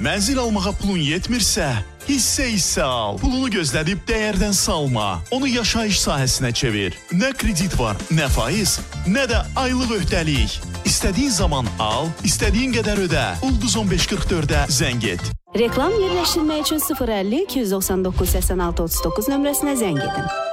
Mənzil almağa pulun yetmirsə, hissə al. Pulunu gözlədib dəyərdən salma. Onu yaşayış sahəsinə çevir. Nə kredit var, nə faiz, nə də aylıq öhdəlik. İstədiyin zaman al, istədiyin qədər ödə. Ulduz 1544-ə zəng et. Reklam yerləşdirmək üçün 050 299 86 39 nömrəsinə zəng edin.